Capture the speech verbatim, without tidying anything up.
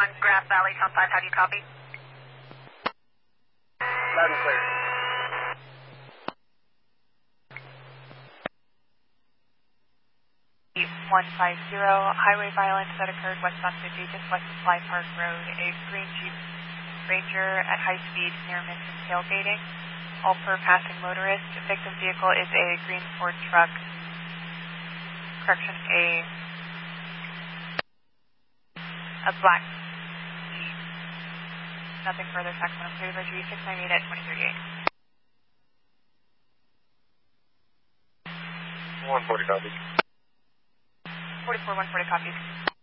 one, Grass Valley, Tom five, how do you copy? Loud and clear. one five zero, highway violence that occurred west on fifty, just west of Fly Park Road. A green Jeep Ranger at high speed near Minton tailgating. All per passing motorist. The victim vehicle is a green Ford truck. Correction, a a black Jeep. Nothing further. Tax one three, Virginia six ninety-eight at twenty thirty-eight. one forty copy. forty-four one forty copies.